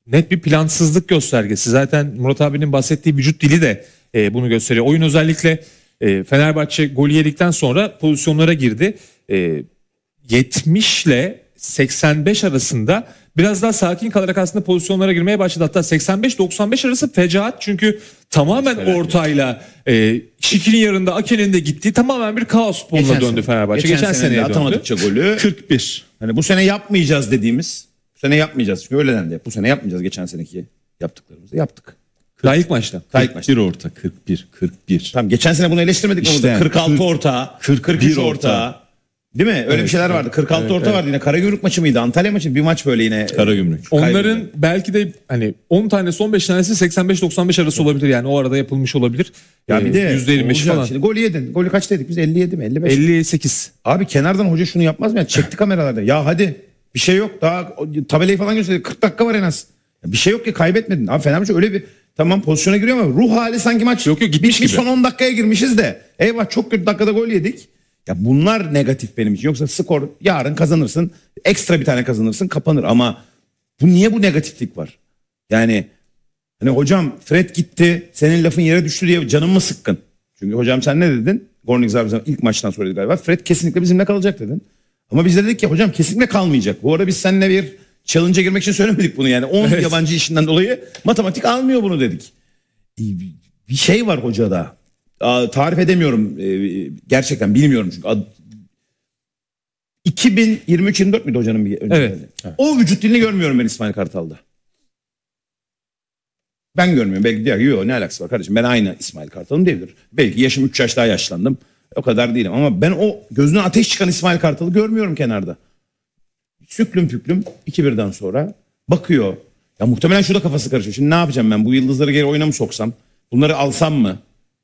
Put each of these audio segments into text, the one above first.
net bir plansızlık göstergesi. Zaten Murat abinin bahsettiği vücut dili de bunu gösteriyor. Oyun özellikle Fenerbahçe golü yedikten sonra pozisyonlara girdi. 70 ile 85 arasında biraz daha sakin kalarak aslında pozisyonlara girmeye başladı. Hatta 85-95 arası fecaat, çünkü tamamen ortayla Şikrin yarında Aken'in de gittiği tamamen bir kaos futboluna döndü Fenerbahçe. Geçen sene seneye atamadıkça golü 41. Hani bu sene yapmayacağız dediğimiz, bu sene yapmayacağız. Çünkü öyle dendi. Bu sene yapmayacağız, geçen seneki yaptıklarımızı yaptık. Daha ilk maçta. 41 orta, 41. Tamam, geçen sene bunu eleştirmedik mi? İşte, 46 orta, 43 orta. Değil mi? Öyle bir şeyler vardı. 46 orta vardı yine. Karagümrük maçı mıydı? Antalya maçı, bir maç böyle yine. Karagümrük. Onların belki de hani 10 tanesi 15 tanesi 85-95 arası olabilir, yani o arada yapılmış olabilir. Ya bir de %25 falan. Şimdi golü yedin. Golü kaçta yedik biz? 57 mi? 55 mi? 58. Abi kenardan hoca şunu yapmaz mı? Yani çekti kameralarda. Ya hadi bir şey yok. Daha tabelayı falan gösterdi. 40 dakika var en az. Ya bir şey yok ki, kaybetmedin. Abi Fenerbahçe öyle bir tamam pozisyona giriyor ama ruh hali sanki maç. Yok, gitmiş gibi. Son 10 dakikaya girmişiz de. Eyvah, çok kötü dakikada gol yedik. Ya bunlar negatif benim için. Yoksa skor yarın kazanırsın. Ekstra bir tane kazanırsın, kapanır. Ama bu niye bu negatiflik var? Yani hani hocam Fred gitti, senin lafın yere düştü diye canım mı sıkkın? Çünkü hocam sen ne dedin? Gornik Zabrze ilk maçtan sonra dedi galiba. Fred kesinlikle bizimle kalacak dedin. Ama biz de dedik ki hocam kesinlikle kalmayacak. Bu arada biz seninle bir challenge'a girmek için söylemedik bunu yani. 10 yabancı işinden dolayı matematik almıyor bunu dedik. Bir şey var hocada. Tarif edemiyorum. Gerçekten bilmiyorum çünkü. 2023-24 müydü hocanın bir önce? Evet. O vücut dilini görmüyorum ben İsmail Kartal'da. Ben görmüyorum. Belki diyor yok, ne alakası var kardeşim, ben aynı İsmail Kartal'ım diyebilir. Belki yaşım 3 yaş daha yaşlandım. O kadar değilim ama ben o gözüne ateş çıkan İsmail Kartal'ı görmüyorum kenarda. Süklüm püklüm 2-1'den sonra bakıyor. Ya muhtemelen şurada kafası karışıyor. Şimdi ne yapacağım ben? Bu yıldızları geri oyuna mı soksam? Bunları alsam mı?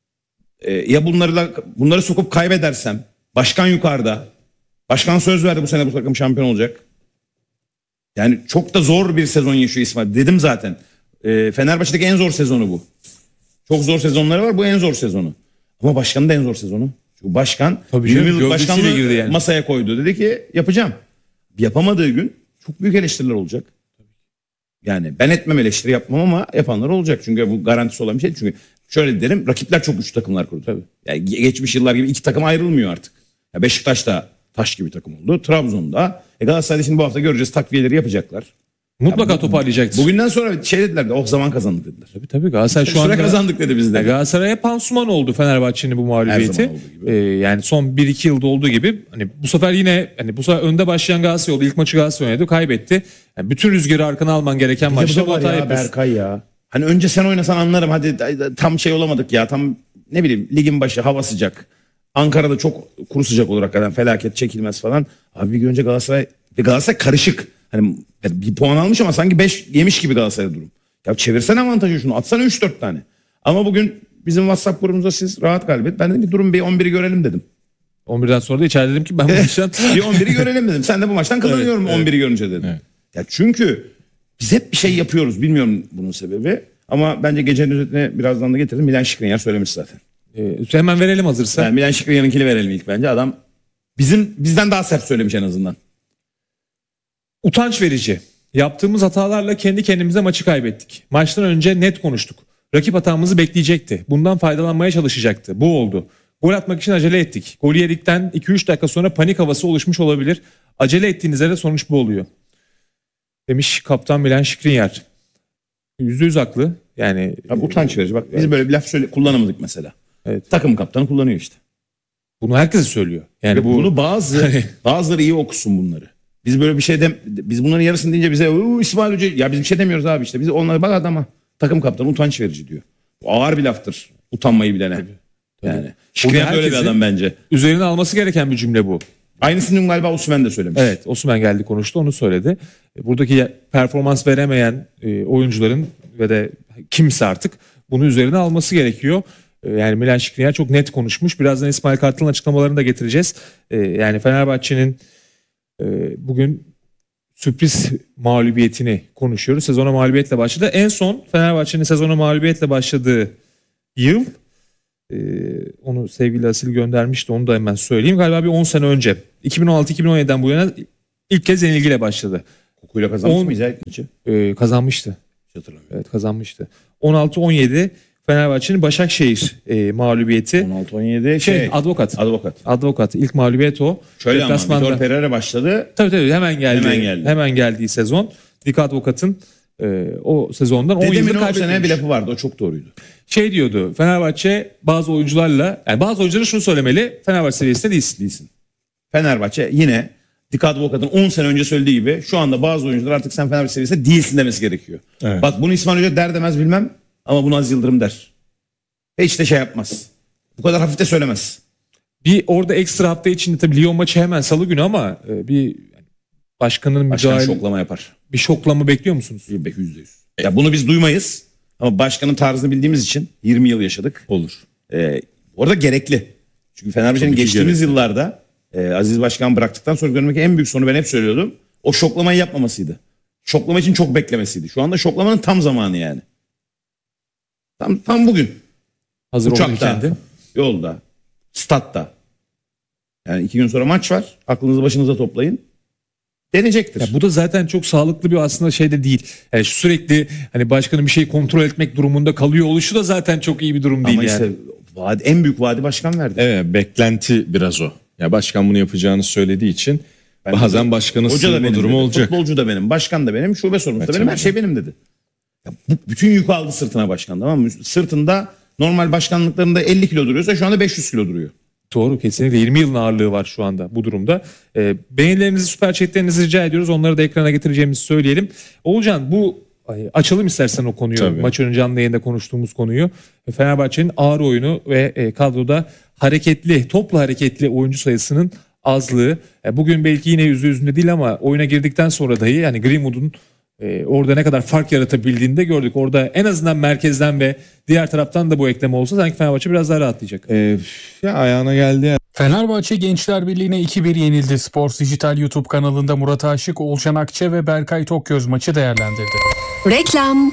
Ya bunları sokup kaybedersem? Başkan yukarıda. Başkan söz verdi bu sene bu takım şampiyon olacak. Yani çok da zor bir sezon yaşıyor İsmail. Dedim zaten. Fenerbahçe'deki en zor sezonu bu. Çok zor sezonları var. Bu en zor sezonu. Ama başkanın da en zor sezonu. Çünkü başkan 20 yıllık başkanlığı yani masaya koydu. Dedi ki yapacağım. Yapamadığı gün çok büyük eleştiriler olacak. Yani ben etmem, eleştiri yapmam ama yapanlar olacak. Çünkü bu garantisi olan bir şey. Çünkü şöyle derim, rakipler çok güçlü takımlar kurdu. Tabii. Yani geçmiş yıllar gibi iki takım ayrılmıyor artık. Ya Beşiktaş da taş gibi takım oldu. Trabzon'da. Galatasaray'da şimdi bu hafta göreceğiz, takviyeleri yapacaklar. Mutlaka toparlayacaktır. Bugünden sonra şey dediler de zaman kazandık dediler. Tabii Galatasaray şu anda kazandık dedi bizde. Galatasaray'a pansuman oldu Fenerbahçe'nin bu mağlubiyeti. Yani son 1-2 yılda olduğu gibi hani bu sefer yine hani bu sefer önde başlayan Galatasaray oldu. İlk maçı Galatasaray oynadı, kaybetti. Yani bütün rüzgarı arkana alman gereken maçta bu hatayı yapıyorsun. Berkay ya. Hani önce sen oynasan anlarım, hadi tam şey olamadık ya, tam ne bileyim ligin başı, hava sıcak. Ankara'da çok kuru sıcak olur hakikaten, felaket, çekilmez falan. Abi bir gün önce Galatasaray karışık. Hani bir puan almış ama sanki 5 yemiş gibi Galatasaray'da durum. Ya çevirsene avantajı, şunu atsana 3-4 tane. Ama bugün bizim WhatsApp grubumuzda siz rahat galibiyet. Ben dedim ki durun bir 11'i görelim dedim. 11'den sonra da içeride dedim ki ben bu maçtan bir 11'i görelim dedim. Sen de bu maçtan kazanıyorum 11'i görünce dedim. Evet. Ya çünkü biz hep bir şey yapıyoruz. Bilmiyorum bunun sebebi. Ama bence gecenin özetine birazdan da getirdim. Milan Skriniar söylemiş zaten. Hemen verelim hazırsa. Yani Milan Skriniar'ınkini verelim ilk bence. Adam bizden daha sert söylemiş en azından. Utanç verici. Yaptığımız hatalarla kendi kendimize maçı kaybettik. Maçtan önce net konuştuk. Rakip hatamızı bekleyecekti. Bundan faydalanmaya çalışacaktı. Bu oldu. Gol atmak için acele ettik. Golü yedikten 2-3 dakika sonra panik havası oluşmuş olabilir. Acele ettiğinizde de sonuç bu oluyor. Demiş kaptan Milan Skriniar. %100 haklı. Yani abi utanç verici. Bak biz böyle bir laf kullanamadık mesela. Evet. Takım kaptanı kullanıyor işte. Bunu herkes söylüyor. Yani bunu bazıları iyi okusun bunları. Biz böyle bir şey biz bunların yarısını deyince bize İsmail Hoca ya biz bir şey demiyoruz abi işte. Biz onlara bak adama takım kaptanı utanç verici diyor. Bu ağır bir laftır. Utanmayı bilene. Tabii. Yani Skriniar böyle bir adam bence. Üzerine alması gereken bir cümle bu. Aynısını galiba Osimhen de söylemiş. Evet, Osimhen geldi konuştu, onu söyledi. Buradaki performans veremeyen oyuncuların ve de kimse artık bunu üzerine alması gerekiyor. Yani Milan Skriniar çok net konuşmuş. Birazdan İsmail Kartal'ın açıklamalarını da getireceğiz. Yani Fenerbahçe'nin bugün sürpriz mağlubiyetini konuşuyoruz. Sezona mağlubiyetle başladı. En son Fenerbahçe'nin sezona mağlubiyetle başladığı yıl, onu sevgili Asil göndermişti, onu da hemen söyleyeyim. Galiba bir 10 sene önce. 2016-2017'den bu yana ilk kez yenilgiyle başladı. Kokuyla kazanmış mıydı ilk maçı? Kazanmıştı. Hatırlamıyorum. Evet, kazanmıştı. 16-17 Fenerbahçe'nin Başakşehir mağlubiyeti. 16-17 Advokat. İlk mağlubiyet o. Şöyle ama Vitor Pereira başladı. Tabii hemen geldi. Hemen geldiği sezon. Dik Advokat'ın o sezondan 10 yıldır kaybetmiş. kaybetmiş. O sene bir lafı vardı, o çok doğruydu. Şey diyordu, Fenerbahçe bazı oyuncularla, yani bazı oyuncuların şunu söylemeli, Fenerbahçe seviyesinde değilsin. Fenerbahçe yine Dik Advokat'ın 10 sene önce söylediği gibi şu anda bazı oyuncular artık sen Fenerbahçe seviyesinde değilsin demesi gerekiyor. Evet. Bak bunu İsmail Hoca der demez bilmem ama bunu Aziz Yıldırım der. Hiç de şey yapmaz. Bu kadar hafif de söylemez. Bir orada ekstra hafta içinde tabii Lyon maçı hemen salı günü ama bir başkanın müdahale, şoklama yapar. bir şoklama bekliyor musunuz? %100. Ya bunu biz duymayız ama başkanın tarzını bildiğimiz için 20 yıl yaşadık. Olur. Orada gerekli. Çünkü Fenerbahçe'nin geçtiğimiz yıllarda Aziz Başkan bıraktıktan sonra görmek en büyük sorunu, ben hep söylüyordum, o şoklamayı yapmamasıydı. Şoklama için çok beklemesiydi. Şu anda şoklamanın tam zamanı yani. Tam bugün. Hazır Uçakta, olurken de. yolda, statta. Yani 2 gün sonra maç var. Aklınızı başınıza toplayın. Deneyecektir. Ya bu da zaten çok sağlıklı bir aslında şey de değil. Yani sürekli hani başkanın bir şeyi kontrol etmek durumunda kalıyor oluşu da zaten çok iyi bir durum değil Ama yani. işte en büyük vaadi başkan verdi. Evet, beklenti biraz o. Ya başkan bunu yapacağını söylediği için bazen başkanın sığınma durumu olacak. Futbolcu da benim, başkan da benim, şube sorumlusu da benim, her şey benim dedi. Ya bütün yükü aldı sırtına başkan, tamam mı? Sırtında normal başkanlıklarında 50 kilo duruyorsa şu anda 500 kilo duruyor. Doğru, kesinlikle 20 yılın ağırlığı var şu anda bu durumda. Beğenilerinizi, süper chatlerinizi rica ediyoruz. Onları da ekrana getireceğimizi söyleyelim. Oğulcan, bu açalım istersen o konuyu. Tabii. Maç önce canlı yayında konuştuğumuz konuyu. Fenerbahçe'nin ağır oyunu ve kadroda topla hareketli oyuncu sayısının azlığı. Bugün belki yine yüzünde değil ama oyuna girdikten sonra dahi yani Greenwood'un orada ne kadar fark yaratabildiğini de gördük. Orada en azından merkezden ve diğer taraftan da bu ekleme olsa sanki Fenerbahçe biraz daha rahatlayacak. Ya ayağına geldi ya. Fenerbahçe Gençler Birliği'ne 2-1 yenildi. Sports Dijital YouTube kanalında Murat Aşık, Oğulcan Akça ve Berkay Tokgöz maçı değerlendirdi. Reklam.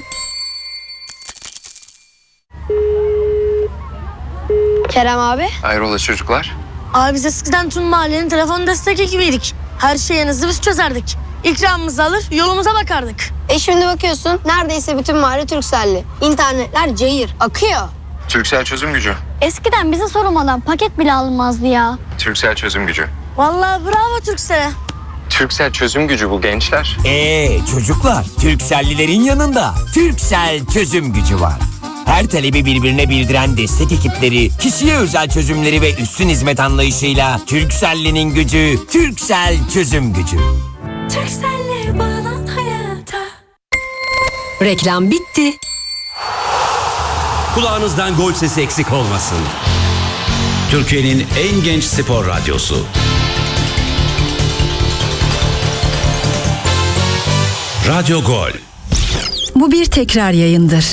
Kerem abi. Hayrola çocuklar? Abi biz eskiden tüm mahallenin telefon destek ekibiydik. Her şeyinizi biz çözerdik. İkramımızı alır yolumuza bakardık. Şimdi bakıyorsun neredeyse bütün mahalle Turkcell'li. İnternetler cayır, akıyor. Turkcell çözüm gücü. Eskiden bize sorulmadan paket bile alınmazdı ya. Turkcell çözüm gücü. Vallahi bravo Turkcell'e. Turkcell çözüm gücü bu gençler. Çocuklar, Turkcell'lilerin yanında Turkcell çözüm gücü var. Her talebi birbirine bildiren destek ekipleri, kişiye özel çözümleri ve üstün hizmet anlayışıyla Turkcell'linin gücü, Turkcell çözüm gücü. Turkcell'le bağlan hayata. Reklam bitti. Kulağınızdan gol sesi eksik olmasın. Türkiye'nin en genç spor radyosu. Radyo Gol. Bu bir tekrar yayındır.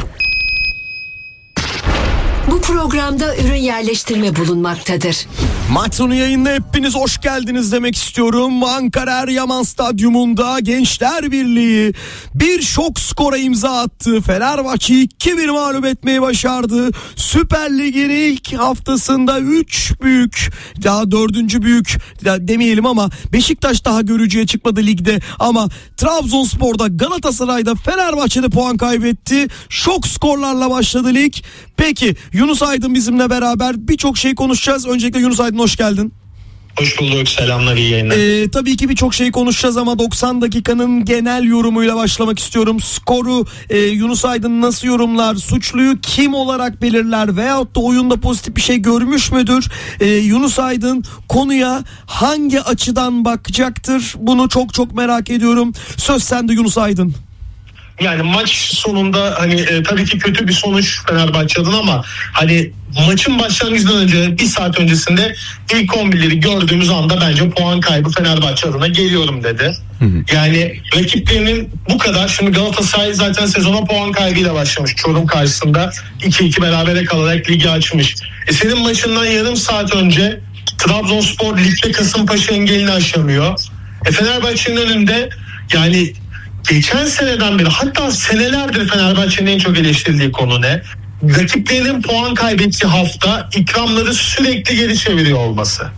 Bu programda ürün yerleştirme bulunmaktadır. Maç sonu yayında hepiniz hoş geldiniz demek istiyorum. Ankara Eryaman Stadyumunda Gençler Birliği bir şok skora imza attı. Fenerbahçe'yi 2-1 mağlup etmeyi başardı. Süper Lig'in ilk haftasında 3 büyük, daha 4. büyük demeyelim ama Beşiktaş daha görücüye çıkmadı ligde. Ama Trabzonspor'da, Galatasaray'da, Fenerbahçe'de puan kaybetti. Şok skorlarla başladı lig. Peki Yunus Aydın bizimle beraber, birçok şey konuşacağız. Öncelikle Yunus Aydın hoş geldin. Hoş bulduk, selamlar, iyi yayınlar. Tabii ki birçok şey konuşacağız ama 90 dakikanın genel yorumuyla başlamak istiyorum. Skoru Yunus Aydın nasıl yorumlar? Suçluyu kim olarak belirler? Veyahut da oyunda pozitif bir şey görmüş müdür? Yunus Aydın konuya hangi açıdan bakacaktır? Bunu çok çok merak ediyorum. Söz sende Yunus Aydın. Yani maç sonunda tabii ki kötü bir sonuç Fenerbahçe adına ama maçın başlangıcından önce, bir saat öncesinde ilk 11'leri gördüğümüz anda bence puan kaybı Fenerbahçe adına geliyorum dedi. Yani rakiplerinin bu kadar, şimdi Galatasaray zaten sezona puan kaybıyla başlamış. Çorum karşısında 2-2 berabere kalarak ligi açmış. Senin maçından yarım saat önce Trabzonspor ligde Kasımpaşa engelini aşamıyor. Fenerbahçe'nin önünde geçen seneden beri, hatta senelerdir Fenerbahçe'nin en çok eleştirildiği konu ne? Rakiplerinin puan kaybettiği hafta ikramları sürekli geri çeviriyor olması.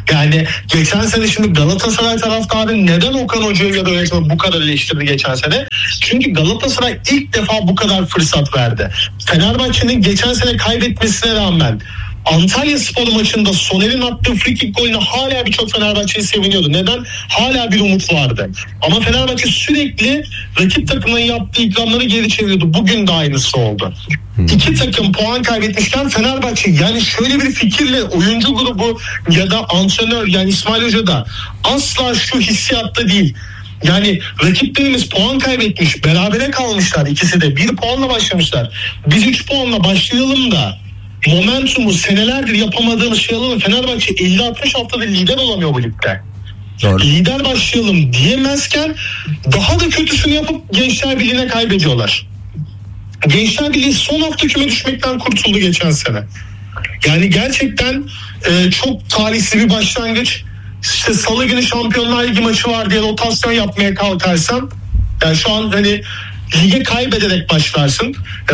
Yani geçen sene şimdi Galatasaray taraftarı neden Okan Hoca'yı ya da yönetimi bu kadar eleştirdi geçen sene? Çünkü Galatasaray ilk defa bu kadar fırsat verdi. Fenerbahçe'nin geçen sene kaybetmesine rağmen Antalyaspor maçında Soner'in attığı frikik golüne hala birçok Fenerbahçe'yi seviniyordu. Neden? Hala bir umut vardı. Ama Fenerbahçe sürekli rakip takımın yaptığı ikramları geri çeviriyordu. Bugün de aynısı oldu. İki takım puan kaybetmişken Fenerbahçe, yani şöyle bir fikirle oyuncu grubu ya da antrenör, yani İsmail Hoca da asla şu hissiyatta değil. Yani rakiplerimiz puan kaybetmiş, berabere kalmışlar ikisi de. 1 puanla başlamışlar. Biz 3 puanla başlayalım da momentumu senelerdir yapamadığımız şey alalım. Fenerbahçe 50-60 haftadır lider olamıyor bu ligde. Doğru. Lider başlayalım diyemezken daha da kötüsünü yapıp Gençler Birliği'ne kaybediyorlar. Gençler Birliği son hafta küme düşmekten kurtuldu geçen sene. Yani gerçekten çok talihsiz bir başlangıç. İşte Salı günü Şampiyonlar Ligi maçı var diye rotasyon yapmaya kalkarsan, yani şu an hani lige kaybederek başlarsın.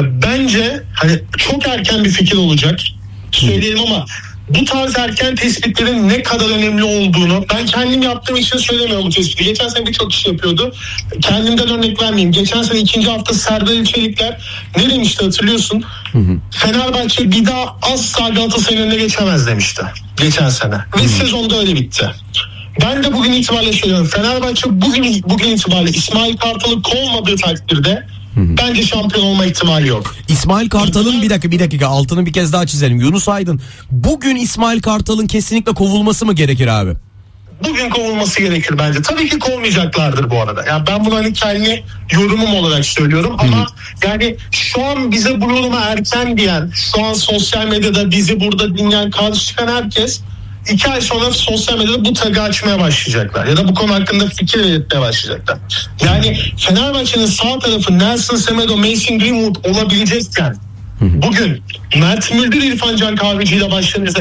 Bence hani çok erken bir fikir olacak. Söyleyelim ama bu tarz erken tespitlerin ne kadar önemli olduğunu ben kendim yaptığım için söylemiyorum bu tespiti. Geçen sene birçok kişi yapıyordu. Kendimden örnek vermeyeyim. Geçen sene 2. hafta Serdar Çelikler ne demişti hatırlıyorsun? Fenerbahçe bir daha asla Galatasaray'ın önüne geçemez demişti geçen sene. Ve sezonda öyle bitti. Ben de bugün itibariyle söylüyorum. Fenerbahçe bugün itibariyle İsmail Kartal'ı kovmadığı takdirde bence şampiyon olma ihtimali yok. İsmail Kartal'ın bir dakika altını bir kez daha çizelim. Yunus Aydın, bugün İsmail Kartal'ın kesinlikle kovulması mı gerekir abi? Bugün kovulması gerekir bence. Tabii ki kovmayacaklardır bu arada. Yani ben bunu hani kendi yorumum olarak söylüyorum ama yani şu an bize bu yoruma erken diyen, şu an sosyal medyada bizi burada dinleyen, karşı çıkan herkes 2 ay sonra sosyal medyada bu tagı açmaya başlayacaklar. Ya da bu konu hakkında fikir belirtmeye başlayacaklar. Yani Fenerbahçe'nin sağ tarafı Nelson Semedo, Mason Greenwood olabilecekken bugün Mert Müldür, İrfan Can Kahveci ile başlanırsa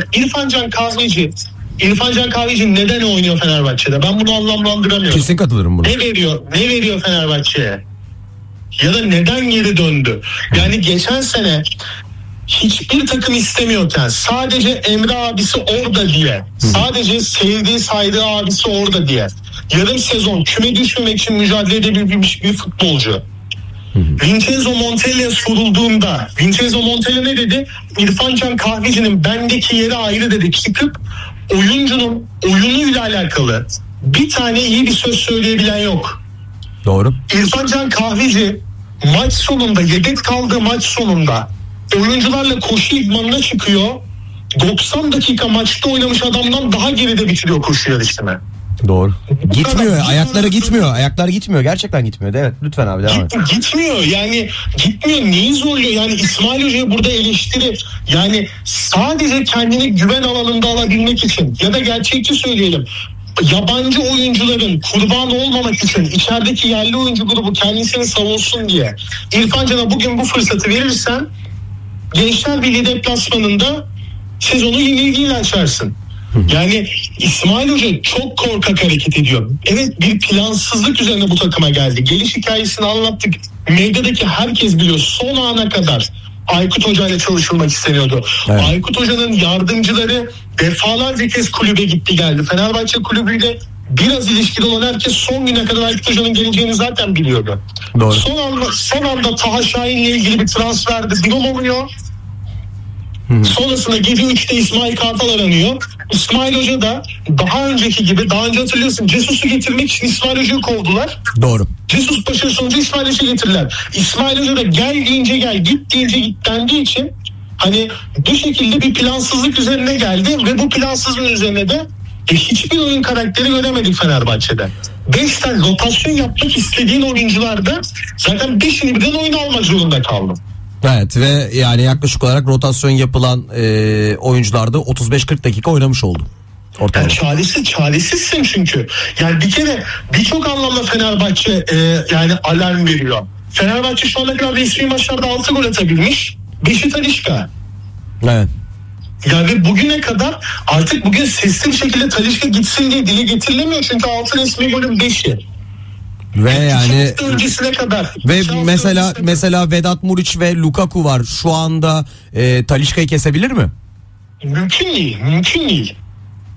İrfan Can Kahveci neden oynuyor Fenerbahçe'de? Ben bunu anlamlandıramıyorum. Kesin katılırım buna. Ne veriyor Fenerbahçe'ye? Ya da neden geri döndü? Yani geçen sene hiçbir takım istemiyorken sadece Emre abisi orada diye, sadece sevdiği saydığı abisi orada diye yarım sezon küme düşmemek için mücadele edebilmiş bir futbolcu. Vincenzo Montella'ya sorulduğunda Vincenzo Montella ne dedi? İrfan Can Kahveci'nin bendeki yeri ayrı dedi. Çıkıp oyuncunun oyunuyla alakalı bir tane iyi bir söz söyleyebilen yok. Doğru. İrfan Can Kahveci maç sonunda, yedek kaldığı maç sonunda oyuncularla koşu idmanına çıkıyor. 90 dakika maçta oynamış adamdan daha geride bitiriyor koşu yarışını. Doğru. Gitmiyor. Ayakları gitmiyor. Ayaklar gitmiyor. Gerçekten gitmiyor. Evet. Lütfen abi devam et. Gitmiyor. Yani gitmiyor. Neyi zorluyor? Yani İsmail Hoca'ya burada eleştiri. Yani sadece kendini güven alanında alabilmek için ya da gerçekçi söyleyelim, yabancı oyuncuların kurban olmamak için içerideki yerli oyuncu grubu kendisini savunsun diye İrfan Can'a bugün bu fırsatı verirsen Gençler Birliği deplasmanında sezonu yenilgiyle açarsın. Yani İsmail Hoca çok korkak hareket ediyor. Evet, bir plansızlık üzerine bu takıma geldi. Geliş hikayesini anlattık. Medyadaki herkes biliyor. Son ana kadar Aykut Hoca ile çalışılmak isteniyordu. Evet. Aykut Hoca'nın yardımcıları defalarca kez kulübe gitti geldi. Fenerbahçe kulübüyle biraz ilişkili olan herkes son güne kadar Aykut Hoca'nın geleceğini zaten biliyordu. Doğru. Son anda Taha Şahin'le ilgili bir transferde durum oluyor. Sonrasında gece 3'te İsmail Kartal aranıyor. İsmail Hoca da daha önce hatırlıyorsun Cesus'u getirmek için İsmail Hoca'yı kovdular. Doğru. Jesus başarı sonucu İsmail Hoca'yı getirdiler. İsmail Hoca da gel deyince gel, git deyince git dendiği için hani bu şekilde bir plansızlık üzerine geldi ve bu plansızlığın üzerine de hiçbir oyun karakteri göremedik Fenerbahçe'de. 5 tane rotasyon yapmak istediğin oyuncularda zaten 5'ini birden oyuna almak zorunda kaldım. Evet ve yani yaklaşık olarak rotasyon yapılan oyuncularda 35-40 dakika oynamış oldu. Yani çaresizsin çünkü. Yani bir kere birçok anlamda Fenerbahçe yani alarm veriyor. Fenerbahçe şu ana kadar resmi maçlarda 6 gol atabilmiş. 5'i Talisca. Evet. Yani bugüne kadar artık bugün sesli bir şekilde Talisca gitsin diye dile getirilemiyor. Çünkü 6 resmi golün 5'i. Ve yani öncesine kadar. Ve mesela Vedat Muriç ve Lukaku var. Şu anda Talisca'yı kesebilir mi? Mümkün değil.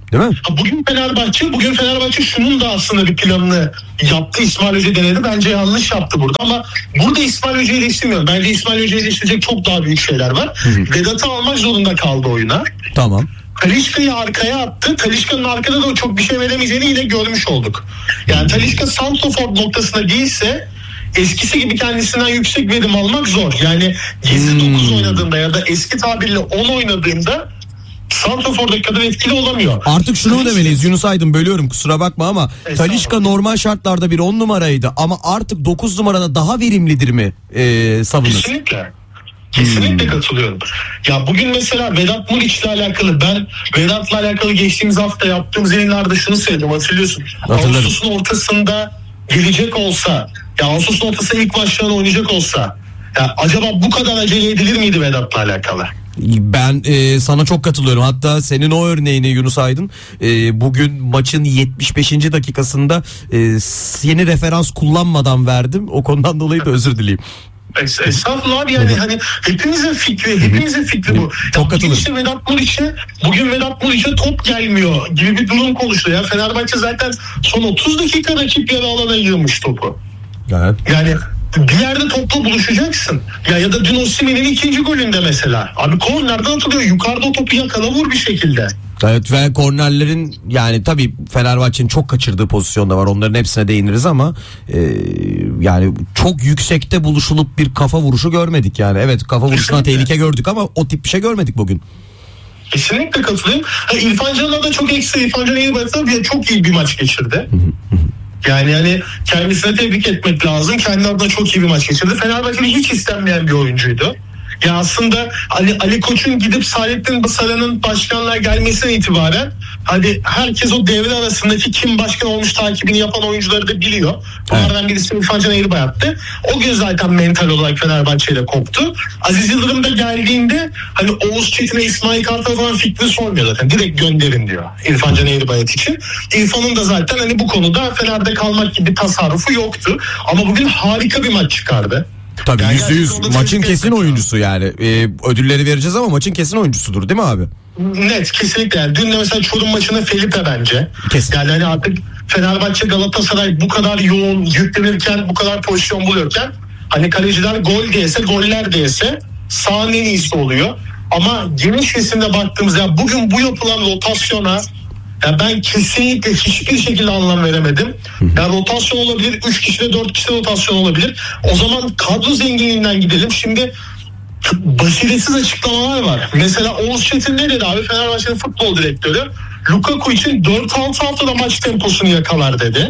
Değil mi? Bugün Fenerbahçe şunun da aslında bir planını yaptı. İsmail Hoca denedi. Bence yanlış yaptı burada ama burada İsmail Hoca'yı eleştirmiyorum. Bence İsmail Hoca'yı eleştirecek çok daha büyük şeyler var. Vedat'ı almak zorunda kaldı oyuna. Tamam. Talisca'yı arkaya attı. Talisca'nın arkada da çok bir şey veremeyeceğini yine görmüş olduk. Yani Talisca santrafor noktasında değilse eskisi gibi kendisinden yüksek verim almak zor. Yani gizli 9 oynadığında ya da eski tabirle 10 oynadığında santrafordaki kadar etkili olamıyor. Artık şunu mu demeliyiz Yunus Aydın, bölüyorum kusura bakma ama Talisca normal şartlarda bir 10 numaraydı ama artık 9 numarada daha verimlidir mi savunur? Kesinlikle katılıyorum. Ya bugün mesela Vedat Muriç'le alakalı, ben Vedat'la alakalı geçtiğimiz hafta yaptığımız yayınlarda şunu söyledim, hatırlıyorsun. Ağustos'un ortasında gelecek olsa, ya Ağustos'un ortasında ilk maçlarını oynayacak olsa, ya acaba bu kadar acele edilir miydi Vedat'la alakalı? Ben sana çok katılıyorum. Hatta senin o örneğini Yunus Aydın bugün maçın 75. dakikasında yeni referans kullanmadan verdim. O konudan dolayı da özür dileyim. Estağfurullah abi, yani hani hepimizin fikri bu. Çok katılıyorum. İşte bugün Vedat Muriç'e top gelmiyor gibi bir durum konuşuyor. Ya Fenerbahçe zaten son 30 dakika rakip yarı alana yığmış topu. Evet. Yani bir yerde topla buluşacaksın. Ya da dün Osimhen'in ikinci golünde mesela. Abi kornerden atılıyor. Yukarıda o topu yakala vur bir şekilde. Evet ve kornerlerin yani tabii Fenerbahçe'nin çok kaçırdığı pozisyonda var. Onların hepsine değiniriz ama yani çok yüksekte buluşulup bir kafa vuruşu görmedik yani. Evet, kafa vuruşuna tehlike gördük ama o tip bir şey görmedik bugün. Kesinlikle katılıyorum. İrfan Can'la da çok ekstra. İrfan Can Eğribaş'ta çok iyi bir maç geçirdi. Yani hani kendisine tebrik etmek lazım. Kendi adına çok iyi bir maç geçirdi. Fenerbahçe'nin hiç istenmeyen bir oyuncuydu. Ya aslında Ali Koç'un gidip Saadettin Sarı'nın başkanlığa gelmesinden itibaren hadi herkes o devre arasındaki kim başkan olmuş takibini yapan oyuncuları da biliyor. Onlardan birisi İrfan Can Eğribayat'tı. O gün zaten mental olarak Fenerbahçe ile koptu. Aziz Yıldırım da geldiğinde hani Oğuz Çetin'e, İsmail Kartal falan fikri sormuyor zaten. Direkt gönderin diyor İrfan Can Eğribayat için. İrfan'ın da zaten hani bu konuda Fener'de kalmak gibi tasarrufu yoktu. Ama bugün harika bir maç çıkardı. Tabii yani %100 maçın kesin oyuncusu yani. Ödülleri vereceğiz ama maçın kesin oyuncusudur değil mi abi? Net, kesinlikle. Yani dün de mesela Çorum maçında Felipe bence. Kesin. Yani hani artık Fenerbahçe Galatasaray bu kadar yoğun yüklenirken, bu kadar pozisyon buluyorken hani kaleciler gol diyese, goller diyese sahanın en iyisi oluyor. Ama geniş resimde baktığımızda ya bugün bu yapılan rotasyona ya ben kesinlikle hiçbir şekilde anlam veremedim. Ya rotasyon olabilir, 3 kişide 4 kişide rotasyon olabilir. O zaman kadro zenginliğinden gidelim. Şimdi basiretsiz açıklamalar var. Mesela Oğuz Çetin ne dedi abi? Fenerbahçe'nin futbol direktörü Lukaku için 4-6 haftada maç temposunu yakalar dedi.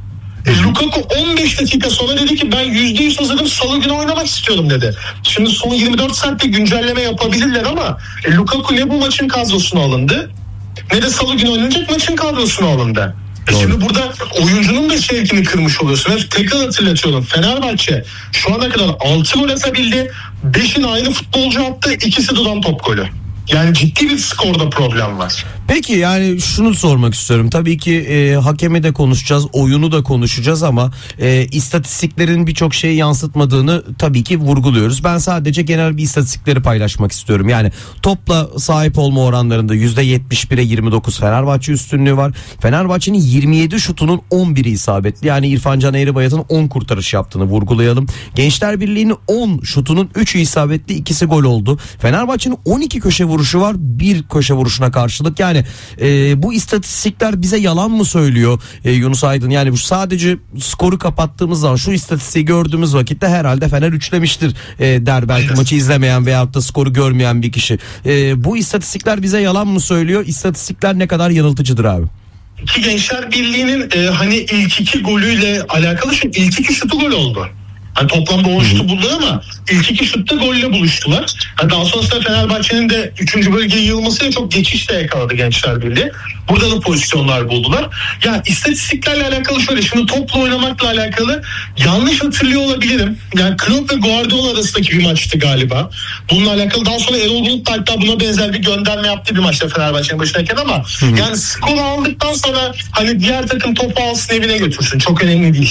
Lukaku 15 dakika sonra dedi ki ben %100 hazırım, salı günü oynamak istiyorum dedi. Şimdi son 24 saatte güncelleme yapabilirler ama Lukaku ne bu maçın kadrosuna alındı ne de salı günü oynanacak maçın kadrosuna alındı. Şimdi burada oyuncunun da şevkini kırmış oluyorsun. Tekrar hatırlatıyorum. Fenerbahçe şu ana kadar 6 gol atabildi. 5'in aynı futbolcu attı. 2'si duran top golü. Yani ciddi bir skorda problem var. Peki yani şunu sormak istiyorum. Tabii ki hakemi de konuşacağız, oyunu da konuşacağız ama istatistiklerin birçok şeyi yansıtmadığını tabii ki vurguluyoruz. Ben sadece genel bir istatistikleri paylaşmak istiyorum. Yani topla sahip olma oranlarında %71'e 29 Fenerbahçe üstünlüğü var. Fenerbahçe'nin 27 şutunun 11'i isabetli. Yani İrfan Can Eğribayat'ın 10 kurtarış yaptığını vurgulayalım. Gençler Birliği'nin 10 şutunun 3'ü isabetli, 2'si gol oldu. Fenerbahçe'nin 12 köşe vuruşu var, bir köşe vuruşuna karşılık. Yani bu istatistikler bize yalan mı söylüyor Yunus Aydın? Yani bu sadece skoru kapattığımız zaman şu istatistiği gördüğümüz vakitte herhalde Fener üçlemiştir der belki maçı izlemeyen veyahut da skoru görmeyen bir kişi. Bu istatistikler bize yalan mı söylüyor? İstatistikler ne kadar yanıltıcıdır abi? Ki Gençler Birliği'nin hani ilk 2 golüyle alakalı şu ilk 2 şutu gol oldu. Hani toplamda 10 şutu buldular ama ilk 2 şutta golle buluştular. Yani daha sonrasında Fenerbahçe'nin de 3. bölgeye yığılmasıyla çok geçişle yakaladı Gençler Birliği. Burada da pozisyonlar buldular. Ya istatistiklerle alakalı şöyle, şimdi topla oynamakla alakalı yanlış hatırlıyor olabilirim. Yani Klopp ve Guardiola arasındaki bir maçtı galiba. Bununla alakalı daha sonra Erol Bulut da hatta buna benzer bir gönderme yaptı bir maçta Fenerbahçe'nin başındayken ama yani skor aldıktan sonra hani diğer takım topu alsın evine götürsün. Çok önemli değil.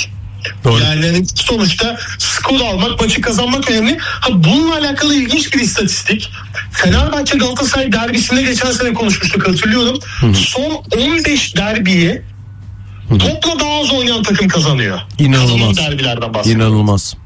Doğru. Yani hani sonuçta skor almak, maçı kazanmak önemli. Bununla alakalı ilginç bir istatistik. Fenerbahçe Galatasaray derbisinde geçen sene konuşmuştuk, hatırlıyorum. Son 15 derbiyi topla daha az oynayan takım kazanıyor. İnanılmaz. Kazanan derbilerden bahsediyorum. İnanılmaz.